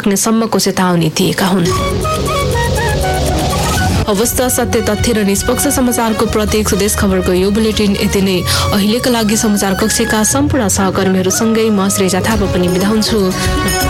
सक्ने सम्मको चेतावनी दिएका हुन्। अवस्था सत्य तथ्य र निष्पक्ष समाचारको प्रत्येक स्वदेश खबरको यो बुलेटिन यति नै। अहिलेका लागि समाचार कक्षका सम्पूर्ण सहकर्मीहरूसँगै म श्रेजा थापा पनि बिदा हुन्छु।